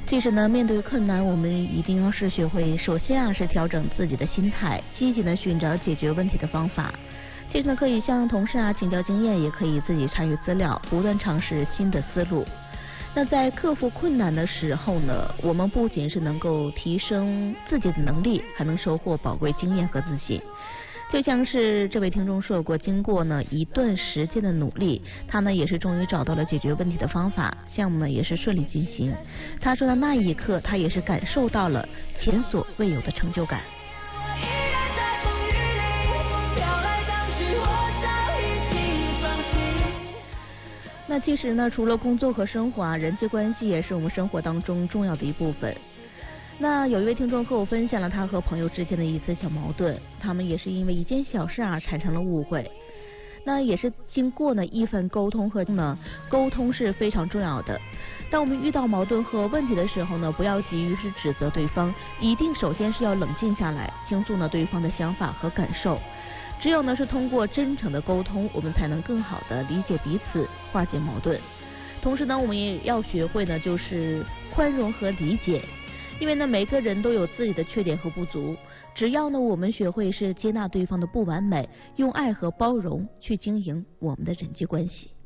其实呢，面对困难，我们一定要是学会，首先是调整自己的心态，积极的寻找解决问题的方法。其实呢，可以向同事请教经验，也可以自己查阅资料，不断尝试新的思路。那在克服困难的时候呢，我们不仅是能够提升自己的能力，还能收获宝贵经验和自信。就像是这位听众说过，经过呢一段时间的努力，他呢也是终于找到了解决问题的方法，项目呢也是顺利进行。他说的那一刻，他也是感受到了前所未有的成就感。那其实呢，除了工作和生活人际关系也是我们生活当中重要的一部分。那有一位听众和我分享了他和朋友之间的一次小矛盾，他们也是因为一件小事产生了误会。那也是经过呢一番沟通和沟通是非常重要的。当我们遇到矛盾和问题的时候呢，不要急于是指责对方，一定首先是要冷静下来，倾诉呢对方的想法和感受。只有呢是通过真诚的沟通，我们才能更好的理解彼此，化解矛盾。同时呢，我们也要学会呢就是宽容和理解。因为呢，每个人都有自己的缺点和不足，只要呢我们学会是接纳对方的不完美，用爱和包容去经营我们的人际关系。